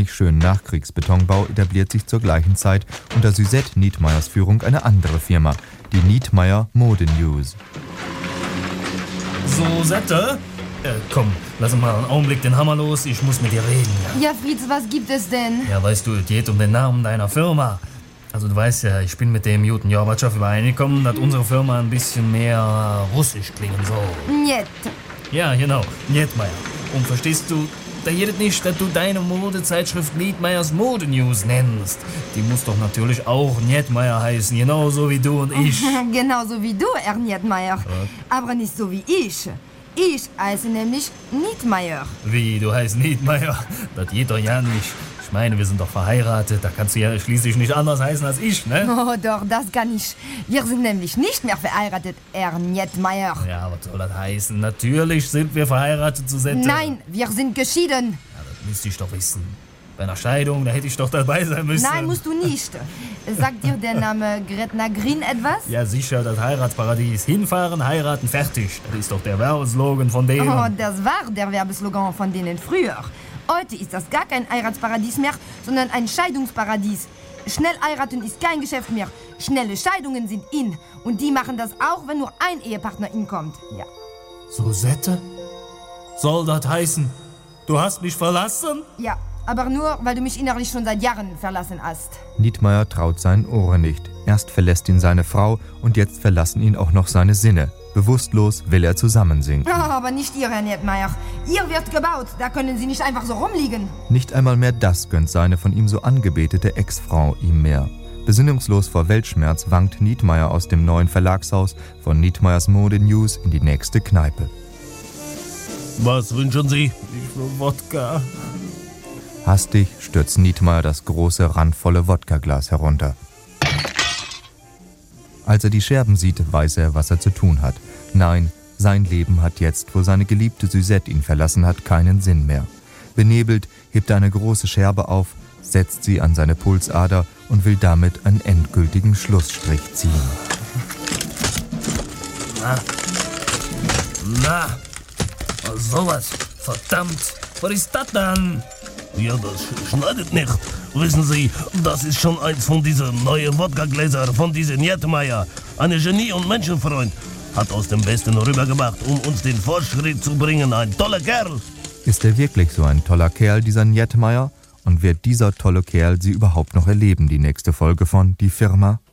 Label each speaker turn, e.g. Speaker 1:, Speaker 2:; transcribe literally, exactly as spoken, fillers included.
Speaker 1: ursprünglich schönen Nachkriegsbetonbau etabliert sich zur gleichen Zeit unter Suzette Nietmeyers Führung eine andere Firma, die Nietmeyer Mode News.
Speaker 2: Suzette? Äh, komm, lass mal einen Augenblick den Hammer los, ich muss mit dir reden.
Speaker 3: Ja, Fritz, was gibt es denn?
Speaker 2: Ja, weißt du, es geht um den Namen deiner Firma. Also du weißt ja, ich bin mit dem Juten Gorbatschow übereingekommen, dass unsere Firma ein bisschen mehr russisch klingen soll.
Speaker 3: Niet.
Speaker 2: Ja, genau, Nietmeyer. Und verstehst du, da geht nicht, dass du deine Modezeitschrift Nietmeyers Mode News nennst. Die muss doch natürlich auch Nietmeyer heißen, genauso wie du und ich.
Speaker 3: Genauso wie du, Herr Nietmeyer.
Speaker 2: Ja.
Speaker 3: Aber nicht so wie ich. Ich heiße nämlich Nietmeyer.
Speaker 2: Wie, du heißt Nietmeyer? Das geht doch ja nicht. Ich meine, wir sind doch verheiratet, da kannst du ja schließlich nicht anders heißen als ich, ne?
Speaker 3: Oh, doch, das kann ich. Wir sind nämlich nicht mehr verheiratet, Herr Nietmeyer.
Speaker 2: Ja, was soll das heißen? Natürlich sind wir verheiratet, Suzette.
Speaker 3: Nein, wir sind geschieden.
Speaker 2: Ja, das müsste ich doch wissen. Bei einer Scheidung, da hätte ich doch dabei sein müssen.
Speaker 3: Nein, musst du nicht. Sagt dir der Name Gretna Green etwas?
Speaker 2: Ja, sicher, das Heiratsparadies. Hinfahren, heiraten, fertig. Das ist doch der Werbeslogan von denen.
Speaker 3: Oh, das war der Werbeslogan von denen früher. Heute ist das gar kein Heiratsparadies mehr, sondern ein Scheidungsparadies. Schnell heiraten ist kein Geschäft mehr. Schnelle Scheidungen sind in. Und die machen das auch, wenn nur ein Ehepartner inkommt. Ja.
Speaker 2: Suzette? Soll das heißen, du hast mich verlassen?
Speaker 3: Ja, aber nur, weil du mich innerlich schon seit Jahren verlassen hast.
Speaker 1: Nietmeyer traut seinen Ohren nicht. Erst verlässt ihn seine Frau und jetzt verlassen ihn auch noch seine Sinne. Bewusstlos will er zusammensinken.
Speaker 3: Oh, aber nicht ihr, Herr Nietmeyer. Ihr wird gebaut, da können Sie nicht einfach so rumliegen.
Speaker 1: Nicht einmal mehr das gönnt seine von ihm so angebetete Ex-Frau ihm mehr. Besinnungslos vor Weltschmerz wankt Nietmeyer aus dem neuen Verlagshaus von Nietmeyers Mode News in die nächste Kneipe.
Speaker 2: Was wünschen Sie? Ich will Wodka.
Speaker 1: Hastig stürzt Nietmeyer das große, randvolle Wodkaglas herunter. Als er die Scherben sieht, weiß er, was er zu tun hat. Nein, sein Leben hat jetzt, wo seine geliebte Suzette ihn verlassen hat, keinen Sinn mehr. Benebelt hebt er eine große Scherbe auf, setzt sie an seine Pulsader und will damit einen endgültigen Schlussstrich ziehen.
Speaker 2: Na, na, sowas, verdammt, was ist das dann?
Speaker 4: Ja, das schneidet nicht. Wissen Sie, das ist schon eins von diesen neuen Wodka-Gläser von diesem Nietmeyer. Ein Genie und Menschenfreund. Hat aus dem Besten rübergemacht, um uns den Fortschritt zu bringen. Ein toller Kerl.
Speaker 1: Ist er wirklich so ein toller Kerl, dieser Nietmeyer? Und wird dieser tolle Kerl sie überhaupt noch erleben, die nächste Folge von Die Firma?